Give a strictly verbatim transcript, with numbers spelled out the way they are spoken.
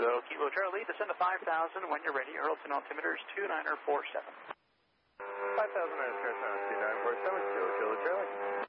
So, Kilo Charlie, descend to five thousand when you're ready. Earlton altimeter is two nine four seven. five thousand, two nine four seven, Kilo Charlie.